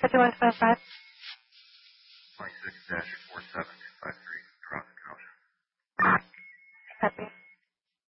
would you like to verify? 26-4753, Cross County. Copy.